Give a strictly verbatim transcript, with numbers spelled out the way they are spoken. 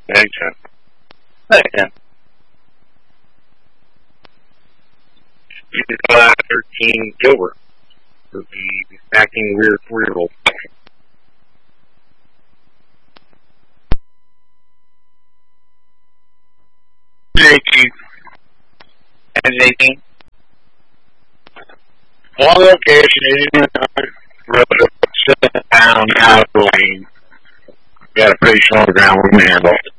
Thanks, Ken. Thanks, Ken. Uh, thirteen Gilbert for the acting weird four-year-old. eighteen. And eighteen. On location, eighty-nine road up, seven pound out lane. Got a pretty strong ground room handle.